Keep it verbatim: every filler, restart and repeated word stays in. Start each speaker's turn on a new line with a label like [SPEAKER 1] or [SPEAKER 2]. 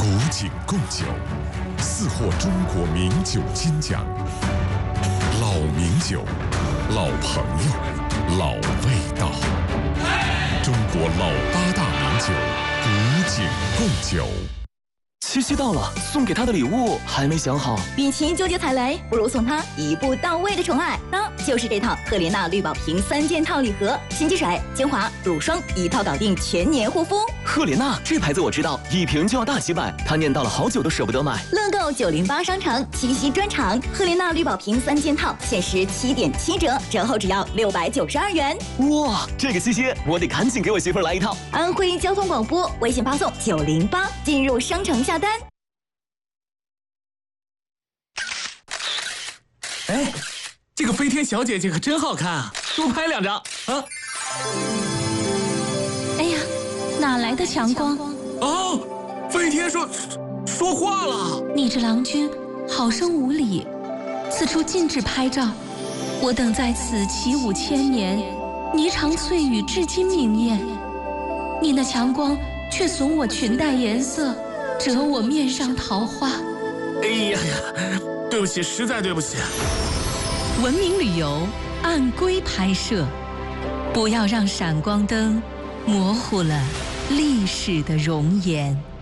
[SPEAKER 1] 景贡酒，四获中国名酒金奖。老名酒，老朋友，老味道。中国老八大名酒，古井贡酒。
[SPEAKER 2] 七夕到了，送给他的礼物还没想好。
[SPEAKER 3] 与其纠结踩雷，不如送他一步到位的宠爱，那就是这套赫莲娜绿宝瓶三件套礼盒，洗肌水、精华、乳霜一套搞定全年护肤。
[SPEAKER 2] 赫莲娜这牌子我知道，一瓶就要大几百，他念叨了好久都舍不得买。
[SPEAKER 3] 乐购九零八商城七夕专场，赫莲娜绿宝瓶三件套限时七点七折，折后只要六百九十二元。
[SPEAKER 2] 哇，这个七夕我得赶紧给我媳妇儿来一套。
[SPEAKER 3] 安徽交通广播微信发送九零八进入商城下单。
[SPEAKER 4] 哎，这个飞天小姐姐可真好看啊！多拍两张啊！
[SPEAKER 5] 哎呀，哪来的强光？
[SPEAKER 4] 哦，飞天说说话了。
[SPEAKER 5] 你这郎君好生无礼，此处禁止拍照。我等在此起舞千年，霓裳翠羽至今明艳。你那强光却损我裙带颜色，折我面上桃花。
[SPEAKER 4] 哎呀呀！对不起，实在对不起。
[SPEAKER 5] 文明旅游按规拍摄，不要让闪光灯模糊了历史的容颜。